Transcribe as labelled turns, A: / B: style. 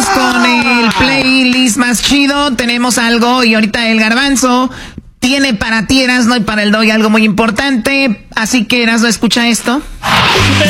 A: Vamos con el playlist más chido. Tenemos algo y ahorita el Garbanzo tiene para ti, Erasno, y para el Doggy algo muy importante. Así que, Erasno, escucha esto.